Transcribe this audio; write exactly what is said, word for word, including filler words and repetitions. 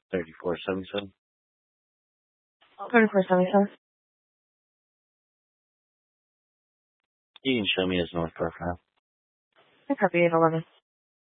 thirty-four seventy-seven. thirty-four seventy-seven. You can show me as North Park Ave. I copy eight eleven.